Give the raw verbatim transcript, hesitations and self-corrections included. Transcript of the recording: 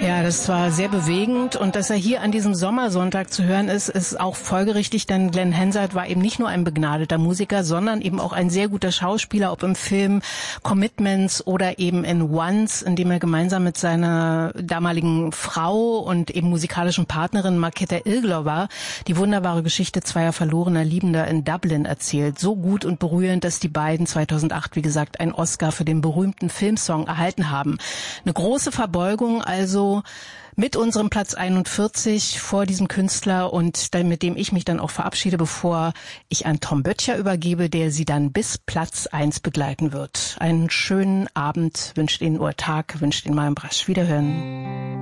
Ja, das war sehr bewegend und dass er hier an diesem Sommersonntag zu hören ist, ist auch folgerichtig, denn Glenn Hansard war eben nicht nur ein begnadeter Musiker, sondern eben auch ein sehr guter Schauspieler, ob im Film Commitments oder eben in Once, in dem er gemeinsam mit seiner damaligen Frau und eben musikalischen Partnerin Marketa Irglovar die wunderbare Geschichte zweier verlorener Liebender in Dublin erzählt. So gut und berührend, dass die beiden zweitausendacht, wie gesagt, einen Oscar für den berühmten Filmsong erhalten haben. Eine große Verbeugung also mit unserem Platz einundvierzig vor diesem Künstler und dann, mit dem ich mich dann auch verabschiede, bevor ich an Tom Böttcher übergebe, der Sie dann bis Platz eins begleiten wird. Einen schönen Abend wünscht Ihnen oder Tag, wünscht Ihnen Marion Brasch. Wiederhören.